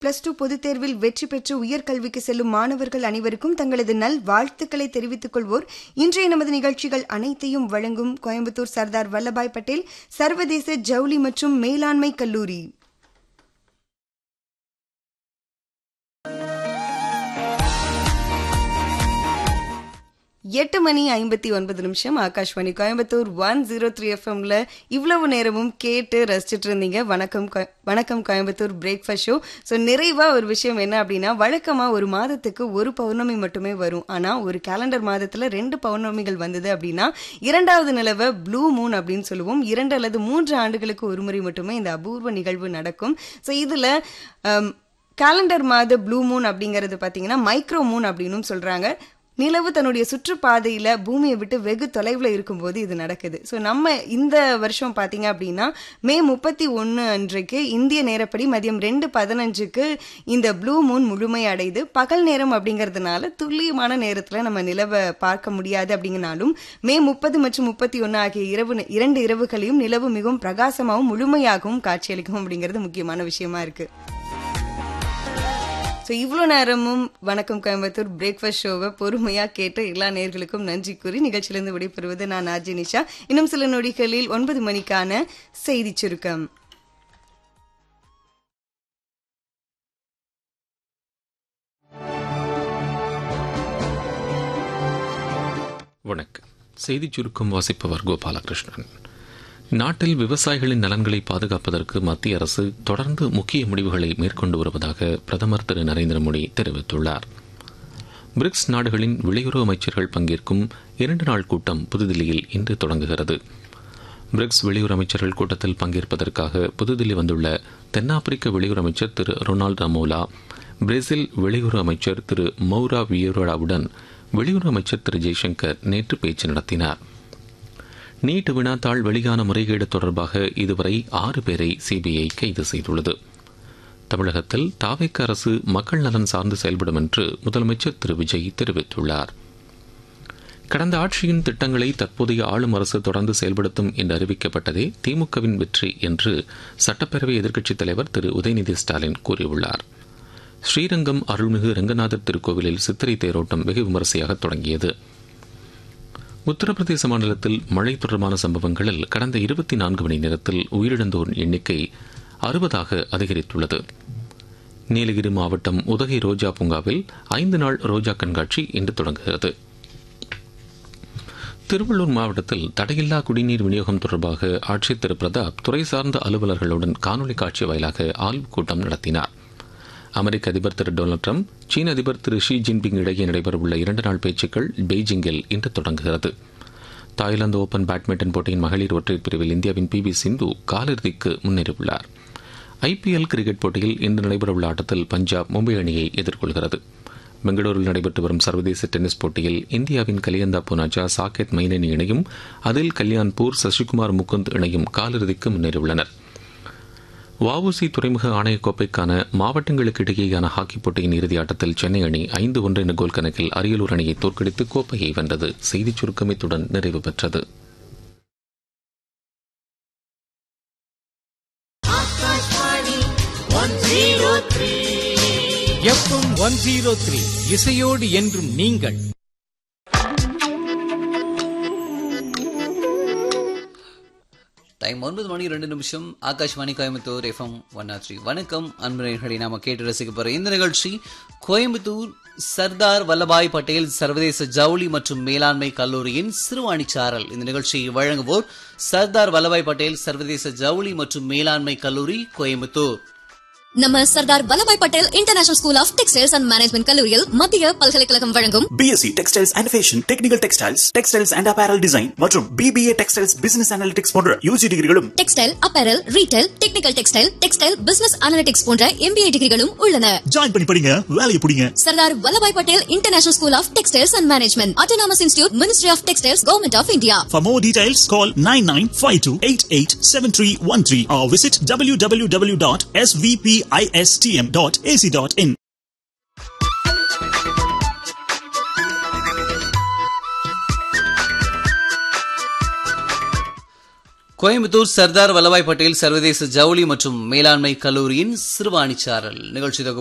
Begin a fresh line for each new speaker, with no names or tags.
+2 பொதுத் தேர்வில் வெற்றி பெற்று உயர்கல்விக்கு செல்லும் மாணவர்கள் அனைவருக்கும் தங்களது நல் வாழ்த்துக்களை தெரிவித்துக் கொள்வோர். இன்றைய நமது நிகழ்ச்சிகள் அனைத்தையும் வழங்கும் கோயம்புத்தூர் சர்தார் வல்லபாய் பட்டேல் சர்வதேச ஜவுளி மற்றும் மேலாண்மை கல்லூரி. எட்டு மணி 59 ஆகாஷ்வாணி கோயம்புத்தூர் 103 எஃப்எம்ல இவ்வளவு நேரமும் கேட்டு ரசிச்சுட்டு இருந்தீங்க. வணக்கம் கோயம்புத்தூர் பிரேக்ஃபாஸ்ட் ஷோ. ஸோ நிறைவா ஒரு விஷயம் என்ன அப்படின்னா, வழக்கமா ஒரு மாதத்துக்கு ஒரு பௌர்ணமி மட்டுமே வரும். ஆனா ஒரு கேலண்டர் மாதத்துல 2 பௌர்ணமிகள் வந்தது அப்படின்னா இரண்டாவது நிலவை ப்ளூ மூன் அப்படின்னு சொல்லுவோம். 2 அல்லது 3 ஆண்டுகளுக்கு ஒரு முறை மட்டுமே இந்த அபூர்வ நிகழ்வு நடக்கும். ஸோ இதுல கேலண்டர் மாத ப்ளூ மூன் அப்படிங்கிறது பார்த்தீங்கன்னா மைக்ரோ மூன் அப்படின்னு சொல்றாங்க. நிலவு தன்னுடைய சுற்றுப்பாதையில பூமியை விட்டு வெகு தொலைவில் இருக்கும்போது இது நடக்குது. ஸோ நம்ம இந்த வருஷம் பார்த்தீங்க அப்படின்னா மே 31 அன்றைக்கு இந்திய நேரப்படி மதியம் 2:15 இந்த ப்ளூ மூன் முழுமை அடைது. பகல் நேரம் அப்படிங்கிறதுனால துல்லியமான நேரத்தில் நம்ம நிலவை பார்க்க முடியாது. அப்படிங்கனாலும் மே 30 மற்றும் 31 ஆகிய 2 இரவுகளையும் நிலவு மிகவும் பிரகாசமாகவும் முழுமையாகவும் காட்சியளிக்கும் அப்படிங்கிறது முக்கியமான விஷயமா இருக்கு. ஸோ இவ்வளோ நேரமும் வணக்கம் கோயம்புத்தூர் பிரேக்ஃபாஸ்ட் ஷோவை பொறுமையாக கேட்ட எல்லா நேயர்களுக்கும் நன்றி கூறி நிகழ்ச்சியிலிருந்து விடைபெறுவது நான் ஆர்ஜே நிஷா. இன்னும் சில நொடிகளில் 9 மணிக்கான செய்தி சுருக்கம்.
வணக்கம். செய்தி சுருக்கம் வாசிப்பவர் கோபாலகிருஷ்ணன். நாட்டில் விவசாயிகளின் நலன்களை பாதுகாப்பதற்கு மத்திய அரசு தொடர்ந்து முக்கிய முடிவுகளை மேற்கொண்டு வருவதாக பிரதமர் திரு நரேந்திர மோடி தெரிவித்துள்ளார். பிரிக்ஸ் நாடுகளின் வெளியுறவு அமைச்சர்கள் பங்கேற்கும் 2 நாள் கூட்டம் புதுதில்லியில் இன்று தொடங்குகிறது. பிரிக்ஸ் வெளியுறவு அமைச்சர்கள் கூட்டத்தில் பங்கேற்பதற்காக புதுதில்லி வந்துள்ள தென்னாப்பிரிக்க வெளியுறவு அமைச்சர் திரு ரொனால்ட் ரமோலா, பிரேசில் வெளியுறவு அமைச்சர் திரு மௌரா வியோராவுடன் வெளியுறவு அமைச்சர் திரு ஜெய்சங்கர் நேற்று பேச்சு நடத்தினார். நீட் வினாத்தாள் வெளியான முறைகேடு தொடர்பாக இதுவரை 6 பேரை சிபிஐ கைது செய்துள்ளது. தமிழகத்தில் தாவேக அரசு மக்கள் நலன் சார்ந்து செயல்படும் என்று முதலமைச்சர் திரு விஜய் தெரிவித்துள்ளார். கடந்த ஆட்சியின் திட்டங்களை தற்போதைய ஆளும் அரசு தொடர்ந்து செயல்படுத்தும் என்று அறிவிக்கப்பட்டதே திமுகவின் வெற்றி என்று சட்டப்பேரவை எதிர்க்கட்சித் தலைவர் திரு உதயநிதி ஸ்டாலின் கூறியுள்ளார். ஸ்ரீரங்கம் அருள்மிகு ரங்கநாதர் திருக்கோவிலில் சித்திரை தேரோட்டம் வெகு விமரிசையாக தொடங்கியது. உத்தரப்பிரதேச மாநிலத்தில் மழை தொடர்பான சம்பவங்களில் கடந்த 24 மணி நேரத்தில் உயிரிழந்தோர் எண்ணிக்கை 60 அதிகரித்துள்ளது. நீலகிரி மாவட்டம் உதகை ரோஜா பூங்காவில் 5 நாள் ரோஜா கண்காட்சி இன்று தொடங்குகிறது. திருவள்ளூர் மாவட்டத்தில் தடையில்லா குடிநீர் விநியோகம் தொடர்பாக ஆட்சியர் திரு பிரதாப் துறை சார்ந்த அலுவலர்களுடன் காணொலி காட்சி வாயிலாக ஆய்வுக் கூட்டம் நடத்தினார். அமெரிக்க அதிபர் திரு டொனால்டு டிரம்ப், சீன அதிபர் திரு ஷி ஜின்பிங் இடையே நடைபெறவுள்ள 2 நாள் பேச்சுக்கள் பெய்ஜிங்கில் இன்று தொடங்குகிறது. தாய்லாந்து ஓபன் பேட்மிண்டன் போட்டியின் மகளிர் ஒற்றையர் பிரிவில் இந்தியாவின் PV சிந்து காலிறுதிக்கு முன்னேறியுள்ளார். IPL கிரிக்கெட் போட்டியில் இன்று நடைபெறவுள்ள ஆட்டத்தில் பஞ்சாப் மும்பை அணியை எதிர்கொள்கிறது. பெங்களூரில் நடைபெற்று வரும் சர்வதேச டென்னிஸ் போட்டியில் இந்தியாவின் கலியந்தா பூனாச்சா சாகேத் மைனேனி இணையும் அதில் கல்யாண்பூர் சசிகுமார் முகுந்த் இணையும் காலிறுதிக்கு முன்னேறியுள்ளனர். வஉசி துறைமுக ஆணையக்கோப்பைக்கான மாவட்டங்களுக்கு இடையேயான ஹாக்கி போட்டியின் இறுதி ஆட்டத்தில் சென்னை அணி 5-1 என்ற கோல் கணக்கில் அரியலூர் அணியை தோற்கடித்து கோப்பையை வென்றது. செய்திச் சுருக்கம் இத்துடன் நிறைவு பெற்றது.
FM 103 இசையோடு என்றும் நீங்கள்.
Time 9:02 Akashvani Coimbatore FM 103. வணக்கம் அன்புகளை நாம கேட்டு ரசிக்க போற இந்த நிகழ்ச்சி கோயம்புத்தூர் சர்தார் வல்லபாய் பட்டேல் சர்வதேச ஜவுளி மற்றும் மேலாண்மை கல்லூரியின் சிறுவாணி சாரல். இந்த நிகழ்ச்சியை வழங்குவோர் சர்தார் வல்லபாய் பட்டேல் சர்வதேச ஜவுளி மற்றும் மேலாண்மை கல்லூரி கோயம்புத்தூர்.
நம்ம Sardar Vallabhbhai Patel international school of textiles and management கல்லூரியில் மத்திய பல்கலைக்கழகம் வழங்கும்
BSc textiles and fashion, technical textiles and apparel design மற்றும் BBA டெக்ஸ்டைல்ஸ் பிசினஸ் அனாலிட்டிக்ஸ் போன்ற UG டிகிரிகளும்,
textile, apparel, retail, technical textile business analytics போன்ற MBA டிகிரிகளும் உள்ளன.
ஜாயின் பண்ணி படிங்க, வேலையை புடிங்க.
Sardar Vallabhbhai Patel international school of textiles and management, autonomous institute, ministry of textiles, government of India.
For more details, call 9952887313 or visit www.svpistm.ac.in.
Coimbatore Sardar Vallabhbhai Patel சர்வதேச ஜவுளி மற்றும் மேலாண்மை கல்லூரியின் சிறுவாணிச்சாரல் நிகழ்ச்சி